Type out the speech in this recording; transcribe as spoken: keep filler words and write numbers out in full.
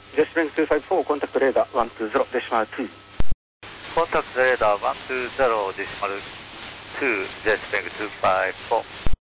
ジェスプリングツーファイブフォー、コンタクトレーダーワンツーゼロデシマルツー。 コンタクトレーダーワンツーゼロデシマルツー、ジェスプリングツーファイブフォー。